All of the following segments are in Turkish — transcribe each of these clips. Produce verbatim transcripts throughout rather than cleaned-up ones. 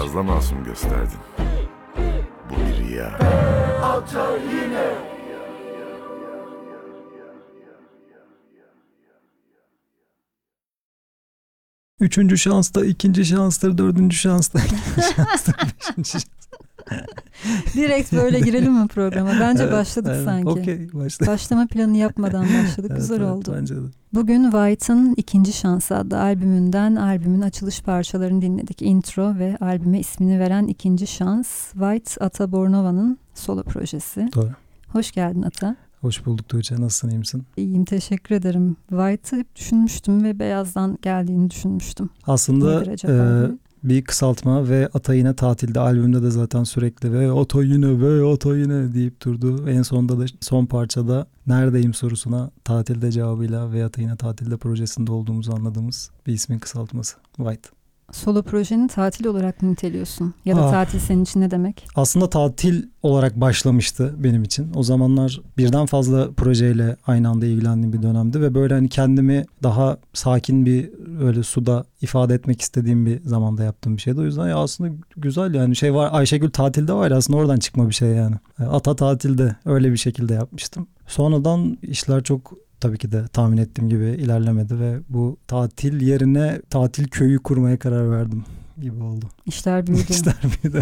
fazla masum gösterdin. Bu bir rüya. Ata yine. Üçüncü şansta, ikinci şanstır, dördüncü şansta, ikinci şanstır, beşinci şanstır. Direkt böyle girelim mi programa? Bence Evet, başladık aynen. sanki. Okey, başladık. Başlama planı yapmadan başladık. Evet, Güzel evet, oldu. Bence de. Bugün White'ın İkinci Şansı adlı albümünden albümün açılış parçalarını dinledik. Intro ve albüme ismini veren İkinci Şans, White Ata Bornova'nın solo projesi. Doğru. Hoş geldin Ata. Hoş bulduk Tuğçe. Nasılsın, iyi misin? İyiyim, teşekkür ederim. White'ı hep düşünmüştüm ve Beyaz'dan geldiğini düşünmüştüm. Aslında Nedir acaba e, diye. bir kısaltma ve Ata yine tatilde, albümde de zaten sürekli ve Ata yine ve Ata yine deyip durdu. En sonunda da son parçada neredeyim sorusuna tatilde cevabıyla ve Ata yine tatilde projesinde olduğumuzu anladığımız bir ismin kısaltması. White. Solo projenin tatil olarak mı niteliyorsun? Ya da Ah. tatil senin için ne demek? Aslında tatil olarak başlamıştı benim için. O zamanlar birden fazla projeyle aynı anda ilgilendiğim bir dönemdi ve böyle hani kendimi daha sakin bir öyle suda ifade etmek istediğim bir zamanda yaptığım bir şeydi. O yüzden ya aslında güzel yani şey var, Ayşegül tatilde var ya, aslında oradan çıkma bir şey yani. Ata tatilde öyle bir şekilde yapmıştım. Sonradan işler çok tabii ki de tahmin ettiğim gibi ilerlemedi ve bu tatil yerine tatil köyü kurmaya karar verdim gibi oldu. İşler büyüdü. İşler büyüdü.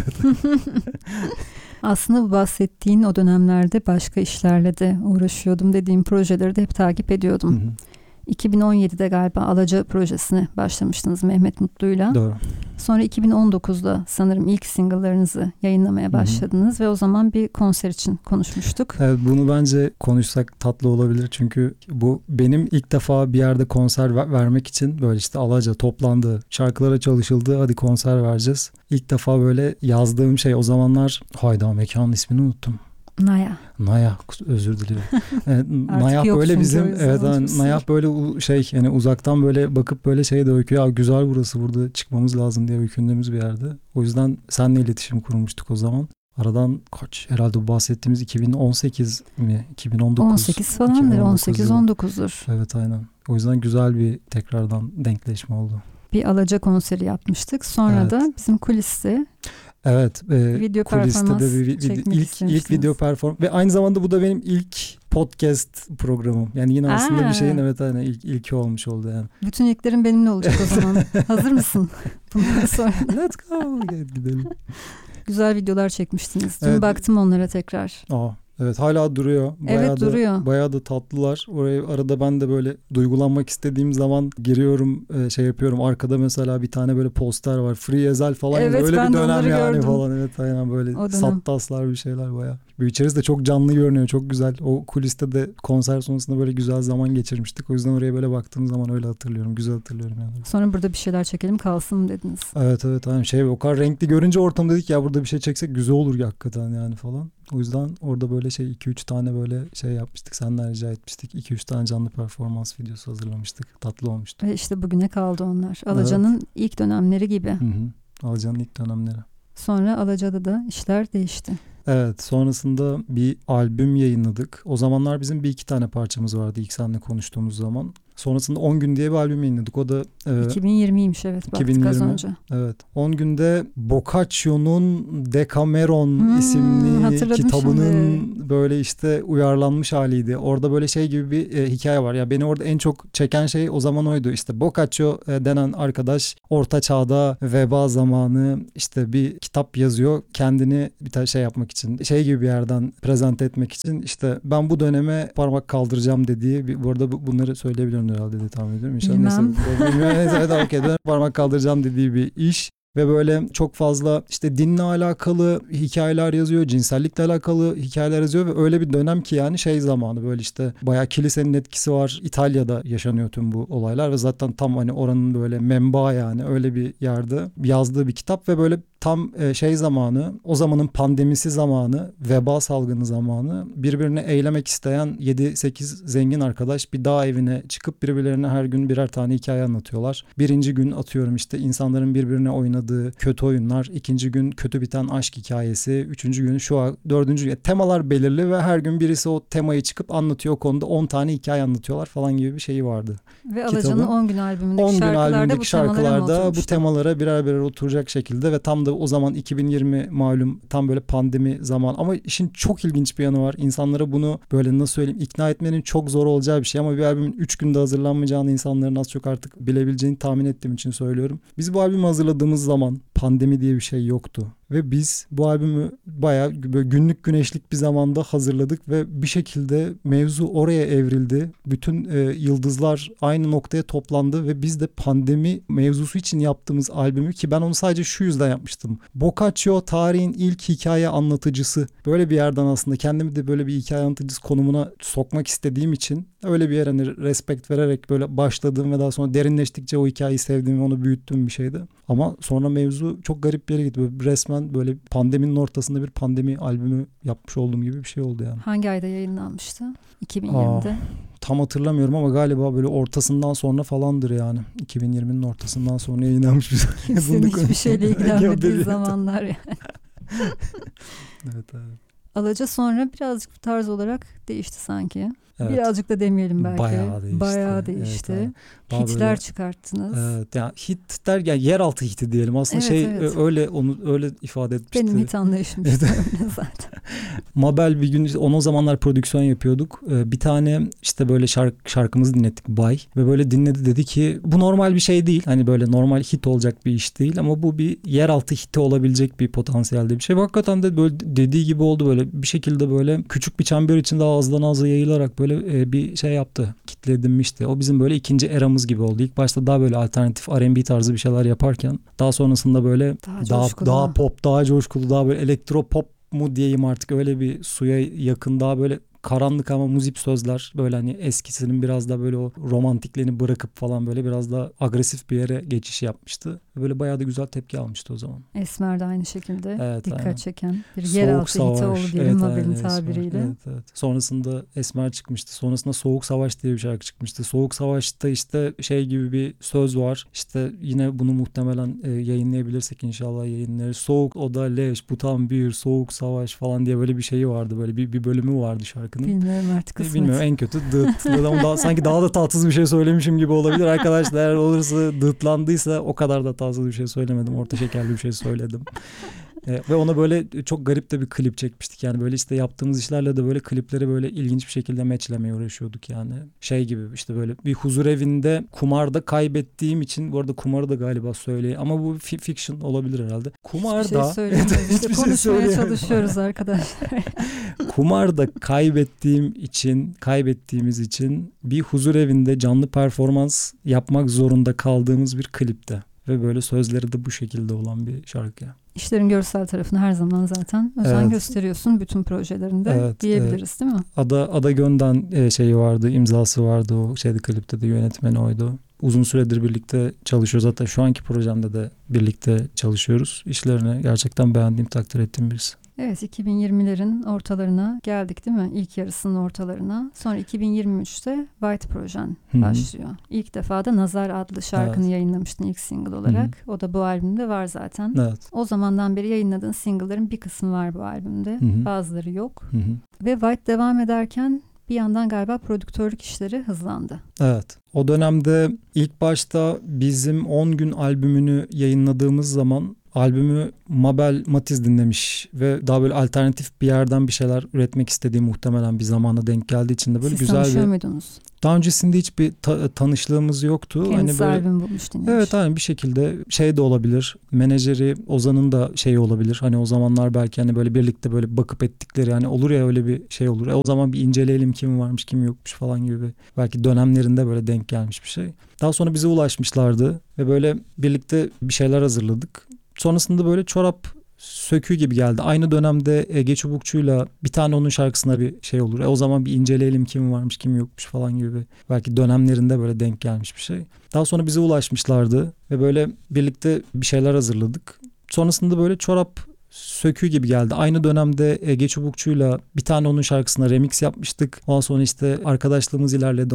Aslında bu bahsettiğin o dönemlerde başka işlerle de uğraşıyordum dediğim projeleri de hep takip ediyordum. Hı hı. iki bin on yedide galiba Alaca projesine başlamıştınız Mehmet Mutlu'yla. Doğru. Sonra iki bin on dokuzda sanırım ilk single'larınızı yayınlamaya başladınız. Hı hı. Ve o zaman bir konser için konuşmuştuk. Evet, bunu bence konuşsak tatlı olabilir. Çünkü bu benim ilk defa bir yerde konser ver- vermek için böyle işte Alaca toplandı, şarkılara çalışıldı, hadi konser vereceğiz. İlk defa böyle yazdığım şey o zamanlar, hayda mekanın ismini unuttum. Naya. Naya, özür diliyorum. Evet, Naya yok böyle çünkü o bizim yüzden evet yani unutmuşsun. Naya böyle u- şey yani uzaktan böyle bakıp böyle şey de öyküyor. Ya güzel burası, burada çıkmamız lazım diye öykündüğümüz bir yerde. O yüzden seninle iletişim kurmuştuk o zaman. Aradan kaç, herhalde bu bahsettiğimiz iki bin on sekiz mi? iki bin on dokuz. on sekiz falandır. on sekiz on dokuzdur. Evet, aynen. O yüzden güzel bir tekrardan denkleşme oldu. Bir Alaca konseri yapmıştık. Sonra Evet. da bizim kuliste Evet. E, video kuliste performans de bir, bir, çekmek ilk, istemiştiniz. ilk video performans ve aynı zamanda bu da benim ilk podcast programım. Yani yine aslında Aa. bir şeyin evet aynen ilk ilki olmuş oldu yani. Bütün ilklerin benimle olacak o zaman. Hazır mısın? Bundan sonra Let's go. Gel gidelim. güzel videolar çekmiştiniz. Dün Evet. baktım onlara tekrar. Aa, evet hala duruyor. Bayağı Evet, da, duruyor. Bayağı da tatlılar. Oraya arada ben de böyle duygulanmak istediğim zaman giriyorum, e, şey yapıyorum. Arkada mesela bir tane böyle poster var. Free Ezel falan. Evet, Öyle ben bir de dönem onları yani gördüm. falan. Evet aynen böyle O dönem. sattaslar bir şeyler bayağı. Bir içerisi de çok canlı görünüyor. Çok güzel. O kuliste de konser sonrasında böyle güzel zaman geçirmiştik. O yüzden oraya böyle baktığım zaman öyle hatırlıyorum. Güzel hatırlıyorum yani. Sonra burada bir şeyler çekelim kalsın mı dediniz. Evet evet aynen şey o kadar renkli görünce ortam dedik ya burada bir şey çeksek güzel olur ya hakikaten yani falan. O yüzden orada böyle şey iki üç tane böyle şey yapmıştık. Senden rica etmiştik. iki üç tane canlı performans videosu hazırlamıştık. Tatlı olmuştu. Ve işte bugüne kaldı onlar. Alaca'nın ilk dönemleri gibi. Hı hı. Alaca'nın ilk dönemleri. Sonra Alaca'da da işler değişti. Evet, sonrasında bir albüm yayınladık. O zamanlar bizim bir iki tane parçamız vardı ilk seninle konuştuğumuz zaman. Sonrasında on gün diye bir albüm yayınladık. O da e, iki bin yirmiymiş evet baktık iki bin az yirmi. önce. Evet. on günde Boccaccio'nun Decameron Hmm, isimli hatırladım kitabının şimdi. böyle işte uyarlanmış haliydi. Orada böyle şey gibi bir e, hikaye var. Ya beni orada en çok çeken şey o zaman oydu. İşte Boccaccio e, denen arkadaş orta çağda veba zamanı işte bir kitap yazıyor. Kendini bir tane şey yapmak için, şey gibi bir yerden prezente etmek için işte ben bu döneme parmak kaldıracağım dediği bir, bu arada bu, bunları söyleyebilirim herhalde diye tahmin ediyorum. İnşallah. Bilmem. Neyse, bilmem. Neyse, evet, okey. Döneme parmak kaldıracağım dediği bir iş. Ve böyle çok fazla işte dinle alakalı hikayeler yazıyor, cinsellikle alakalı hikayeler yazıyor ve öyle bir dönem ki yani şey zamanı böyle işte bayağı kilisenin etkisi var. İtalya'da yaşanıyor tüm bu olaylar ve zaten tam hani oranın böyle menba yani öyle bir yerde yazdığı bir kitap ve böyle tam şey zamanı, o zamanın pandemisi zamanı, veba salgını zamanı birbirine eylemek isteyen yedi sekiz zengin arkadaş bir dağ evine çıkıp birbirlerine her gün birer tane hikaye anlatıyorlar. Birinci gün atıyorum işte insanların birbirine oynadığı kötü oyunlar, ikinci gün kötü biten aşk hikayesi, üçüncü gün şu an, dördüncü gün temalar belirli ve her gün birisi o temayı çıkıp anlatıyor, o konuda on tane hikaye anlatıyorlar falan gibi bir şeyi vardı. Ve Alaca'nın on gün albümündeki on gün şarkılarda albümündeki bu temalara mı şarkılarda bu oturmuştu? temalara birer birer oturacak şekilde ve tam da o zaman iki bin yirmi malum tam böyle pandemi zaman ama işin çok ilginç bir yanı var. İnsanlara bunu böyle nasıl söyleyeyim ikna etmenin çok zor olacağı bir şey ama bir albümün üç günde hazırlanmayacağını insanların az çok artık bilebileceğini tahmin ettiğim için söylüyorum. Biz bu albümü hazırladığımız zaman pandemi diye bir şey yoktu. Ve biz bu albümü bayağı böyle günlük güneşlik bir zamanda hazırladık ve bir şekilde mevzu oraya evrildi. Bütün e, yıldızlar aynı noktaya toplandı ve biz de pandemi mevzusu için yaptığımız albümü, ki ben onu sadece şu yüzden yapmıştım. Boccaccio tarihin ilk hikaye anlatıcısı. Böyle bir yerden aslında kendimi de böyle bir hikaye anlatıcısı konumuna sokmak istediğim için öyle bir yere hani respekt vererek böyle başladığım ve daha sonra derinleştikçe o hikayeyi sevdiğim ve onu büyüttüğüm bir şeydi. Ama sonra mevzu çok garip bir yere gitti. Böyle resmen böyle pandeminin ortasında bir pandemi albümü yapmış olduğum gibi bir şey oldu yani. Hangi ayda yayınlanmıştı? iki bin yirmide. Aa, tam hatırlamıyorum ama galiba böyle ortasından sonra falandır yani. iki bin yirminin ortasından sonra yayınlanmış bir Kimsenin hiçbir şeyle ilgilenmediği zamanlar yani. Evet, evet. Alaca sonra birazcık bu tarz olarak değişti sanki. Evet. Birazcık da demeyelim belki. Bayağı değişti. Bayağı değişti. Evet, evet. Hitler böyle, çıkarttınız. Evet, yani hit der yani yeraltı hiti diyelim. Aslında Evet, şey evet. öyle onu öyle ifade etmişti. Benim hit anlayışım işte öyle zaten. Mabel bir gün işte onu o zamanlar prodüksiyon yapıyorduk. Ee, bir tane işte böyle şark, şarkımızı dinlettik Bay ve böyle dinledi, dedi ki bu normal bir şey değil. Hani böyle normal hit olacak bir iş değil ama bu bir yeraltı hiti olabilecek bir potansiyelde bir şey. Hakikaten de böyle dediği gibi oldu, böyle bir şekilde böyle küçük bir çember içinde ağızdan ağza yayılarak böyle e, bir şey yaptı. Kitle edinmişti. O bizim böyle ikinci eramız gibi oldu. İlk başta daha böyle alternatif R and B tarzı bir şeyler yaparken daha sonrasında böyle Daha daha, coşkulu. daha pop, daha coşkulu, daha böyle elektro pop mu diyeyim artık, öyle bir suya yakın, daha böyle karanlık ama muzip sözler, böyle hani eskisinin biraz da böyle o romantikliğini bırakıp falan böyle biraz da agresif bir yere geçiş yapmıştı. Böyle bayağı da güzel tepki almıştı o zaman. Esmer de aynı şekilde Evet, dikkat aynen. çeken bir Soğuk yeraltı hiti oldu Savaş. diyelim Evet, Mabel'in aynen, tabiriyle. Esmer. Evet, evet. Sonrasında Esmer çıkmıştı. Sonrasında Soğuk Savaş diye bir şarkı çıkmıştı. Soğuk Savaş'ta işte şey gibi bir söz var. İşte yine bunu muhtemelen e, yayınlayabilirsek inşallah yayınlarız. Soğuk oda leş, bu tam bir soğuk savaş falan diye böyle bir şeyi vardı. Böyle bir, bir bölümü vardı şarkının. Bilmiyorum artık kısmet. Bilmiyorum, en kötü dıt. Ama daha, sanki daha da tatsız bir şey söylemişim gibi olabilir. Arkadaşlar eğer olursa dıtlandıysa o kadar da tatsız bir şey söylemedim. Orta şekerli bir şey söyledim. E, ve ona böyle çok garip de bir klip çekmiştik. Yani böyle işte yaptığımız işlerle de böyle klipleri böyle ilginç bir şekilde matchlemeye uğraşıyorduk yani. Şey gibi işte böyle bir huzur evinde kumarda kaybettiğim için, bu arada kumarı da galiba söyleyeyim ama bu fi- fiction olabilir herhalde. Kumarda Hiçbir şey söylemiyoruz. Evet, İşte hiçbir şey konuşmaya söyleyemem. çalışıyoruz arkadaşlar. Kumarda kaybettiğim için, kaybettiğimiz için bir huzur evinde canlı performans yapmak zorunda kaldığımız bir klipte. Ve böyle sözleri de bu şekilde olan bir şarkı. İşlerin görsel tarafını her zaman zaten özen Evet. gösteriyorsun bütün projelerinde Evet, diyebiliriz değil mi? Ada Ada Gön'den e, şeyi vardı, imzası vardı, o şeyde klipte de yönetmeni oydu. Uzun süredir birlikte çalışıyoruz. Hatta şu anki projemde de birlikte çalışıyoruz. İşlerini gerçekten beğendiğim, takdir ettiğim birisi. Evet, iki bin yirmilerin ortalarına geldik değil mi? İlk yarısının ortalarına. Sonra iki bin yirmi üçte White Projen Hı-hı. başlıyor. İlk defa da Nazar adlı şarkını Evet. yayınlamıştın ilk single olarak. Hı-hı. O da bu albümde var zaten. Evet. O zamandan beri yayınladığın single'ların bir kısmı var bu albümde. Hı-hı. Bazıları yok. Hı-hı. Ve White devam ederken bir yandan galiba prodüktörlük işleri hızlandı. Evet. O dönemde ilk başta bizim on gün albümünü yayınladığımız zaman albümü Mabel Matiz dinlemiş ve daha böyle alternatif bir yerden bir şeyler üretmek istediği muhtemelen bir zamana denk geldiği için de böyle Siz güzel tanışıyor bir... muydunuz? Daha öncesinde hiçbir ta- tanışlığımız yoktu. Kendisi hani böyle... albüm bulmuş dinlemiş. Evet, hani bir şekilde şey de olabilir. Menajeri Ozan'ın da şeyi olabilir. Hani o zamanlar belki hani böyle birlikte böyle bakıp ettikleri, yani olur ya öyle bir şey olur. E o zaman bir inceleyelim kim varmış kim yokmuş falan gibi. Belki dönemlerinde böyle denk gelmiş bir şey. Daha sonra bize ulaşmışlardı ve böyle birlikte bir şeyler hazırladık. Sonrasında böyle çorap söküğü gibi geldi. Aynı dönemde Ege Çubukçu'yla bir tane onun şarkısına bir şey olur. E o zaman bir inceleyelim kim varmış kim yokmuş falan gibi. Belki dönemlerinde böyle denk gelmiş bir şey. Daha sonra bize ulaşmışlardı ve böyle birlikte bir şeyler hazırladık. Sonrasında böyle çorap söküğü gibi geldi. Aynı dönemde Ege Çubukçu'yla bir tane onun şarkısına remix yapmıştık. Ondan sonra işte arkadaşlığımız ilerledi.